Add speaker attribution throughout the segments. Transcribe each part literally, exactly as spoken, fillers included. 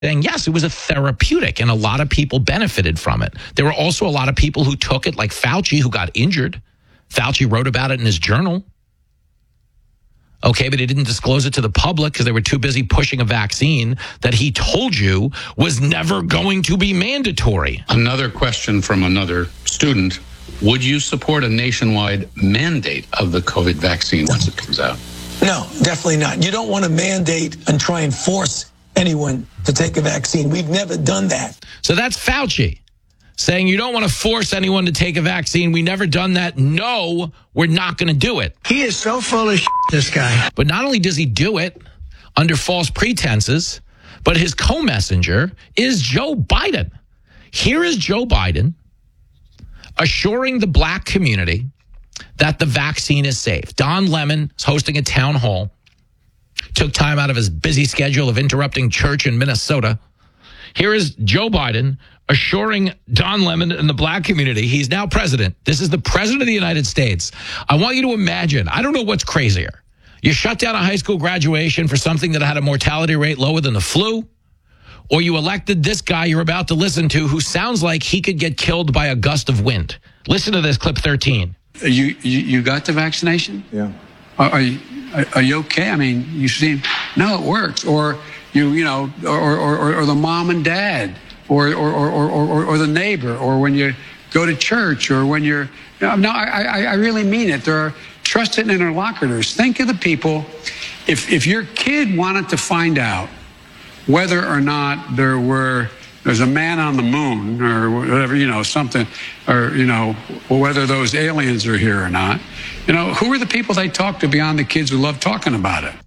Speaker 1: And yes, it was a therapeutic, and a lot of people benefited from it. There were also a lot of people who took it, like Fauci, who got injured. Fauci wrote about it in his journal. Okay, but he didn't disclose it to the public because they were too busy pushing a vaccine that he told you was never going to be mandatory.
Speaker 2: Another question from another student. Would you support a nationwide mandate of the COVID vaccine once it comes out?
Speaker 3: No, definitely not. You don't want to mandate and try and force anyone to take a vaccine. We've never done that.
Speaker 1: So that's Fauci saying you don't want to force anyone to take a vaccine. We never done that. No, we're not going to do it.
Speaker 3: He is so full of shit, this guy.
Speaker 1: But not only does he do it under false pretenses, but his co-messenger is Joe Biden. Here is Joe Biden assuring the black community that the vaccine is safe. Don Lemon is hosting a town hall, took time out of his busy schedule of interrupting church in Minnesota. Here is Joe Biden assuring Don Lemon and the black community he's now president. This is the president of the United States. I want you to imagine, I don't know what's crazier. You shut down a high school graduation for something that had a mortality rate lower than the flu, or you elected this guy you're about to listen to who sounds like he could get killed by a gust of wind. Listen to this, clip thirteen.
Speaker 4: You you, you got the vaccination?
Speaker 5: Yeah.
Speaker 4: Are, are you are, are you okay? I mean, you seem no, it works. Or you you know, or or, or, or the mom and dad, or or, or or or or the neighbor, or when you go to church, or when you're no, no I I, I really mean it. There are trusted interlocutors. Think of the people. If if your kid wanted to find out whether or not there were there's a man on the moon or whatever, you know, something, or, you know, whether those aliens are here or not, you know, who are the people they talk to beyond the kids who love talking about it?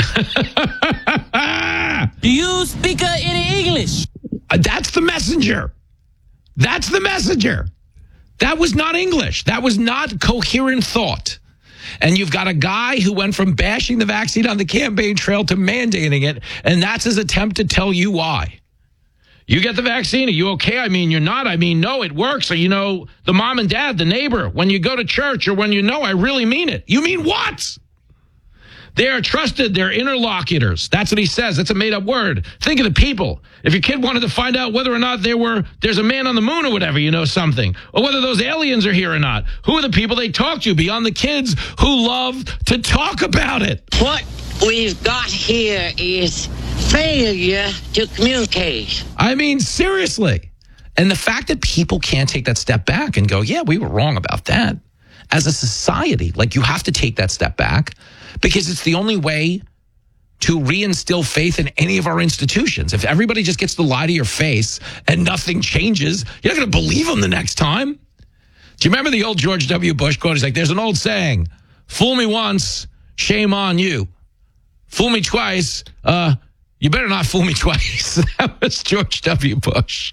Speaker 6: Do you speak uh, any English?
Speaker 1: Uh, that's the messenger. That's the messenger. That was not English. That was not coherent thought. And you've got a guy who went from bashing the vaccine on the campaign trail to mandating it, and that's his attempt to tell you why. You get the vaccine, are you okay? I mean, you're not. I mean, no, it works. Or, you know, the mom and dad, the neighbor, when you go to church, or when you know, I really mean it. You mean what? They are trusted. They're interlocutors. That's what he says. That's a made-up word. Think of the people. If your kid wanted to find out whether or not there were, there's a man on the moon or whatever, you know, something, or whether those aliens are here or not, who are the people they talk to beyond the kids who love to talk about it?
Speaker 7: What we've got here is failure to communicate.
Speaker 1: I mean, seriously. And the fact that people can't take that step back and go, yeah, we were wrong about that. As a society, like, you have to take that step back because it's the only way to reinstill faith in any of our institutions. If everybody just gets to lie to your face and nothing changes, you're not going to believe them the next time. Do you remember the old George W. Bush quote? He's like, there's an old saying, fool me once, shame on you. Fool me twice, uh, you better not fool me twice. That was George W. Bush.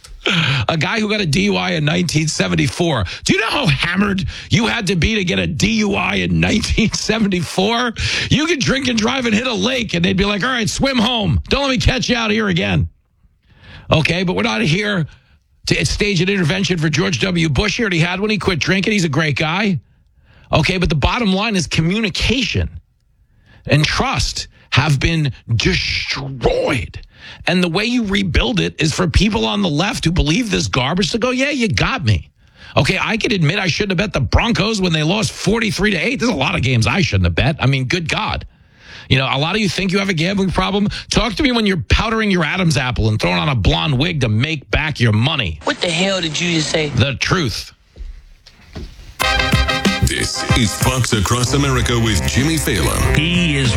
Speaker 1: A guy who got a D U I in nineteen seventy-four. Do you know how hammered you had to be to get a D U I in nineteen seventy-four? You could drink and drive and hit a lake, and they'd be like, all right, swim home. Don't let me catch you out here again. Okay, but we're not here to stage an intervention for George W. Bush. He already had one. He quit drinking. He's a great guy. Okay, but the bottom line is communication and trust have been destroyed. And the way you rebuild it is for people on the left who believe this garbage to go, yeah, you got me. Okay, I can admit I shouldn't have bet the Broncos when they lost forty-three to eight. There's a lot of games I shouldn't have bet. I mean, good God. You know, a lot of you think you have a gambling problem. Talk to me when you're powdering your Adam's apple and throwing on a blonde wig to make back your money.
Speaker 7: What the hell did you just say?
Speaker 1: The truth.
Speaker 8: This is Fox Across America with Jimmy Fallon.
Speaker 6: He is